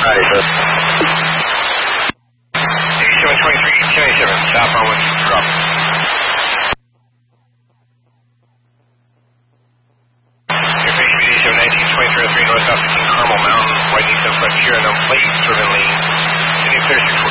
Alright, sir. 8723, 1087, southbound with drop. Information 8719, 2303, north south 15 Carmel Mountain, widening to Frontier, and on plate, serving lane. City of 36